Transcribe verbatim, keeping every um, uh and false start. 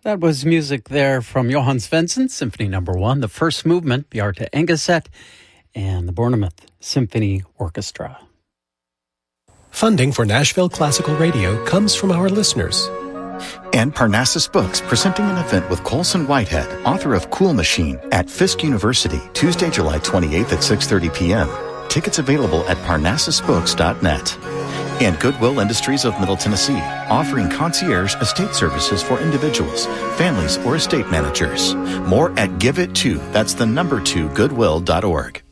That was music there from Johann Svensson, Symphony Number One, the first movement, Bjarte Engeset, and the Bournemouth Symphony Orchestra. Funding for Nashville Classical Radio comes from our listeners. And Parnassus Books, presenting an event with Colson Whitehead, author of Cool Machine, at Fisk University, Tuesday, July twenty-eighth at six thirty p.m. Tickets available at parnassus books dot net. And Goodwill Industries of Middle Tennessee, offering concierge estate services for individuals, families, or estate managers. More at Give It To, that's the number two, goodwill dot org.